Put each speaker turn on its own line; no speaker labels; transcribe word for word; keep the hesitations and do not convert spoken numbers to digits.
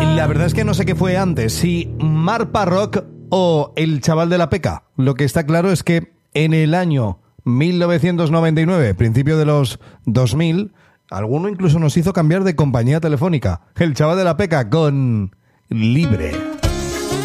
La verdad es que no sé qué fue antes, si Marc Parrock o el chaval de la Peca. Lo que está claro es que en el año mil novecientos noventa y nueve, principio de los dos mil, alguno incluso nos hizo cambiar de compañía telefónica. El chaval de la Peca con Libre.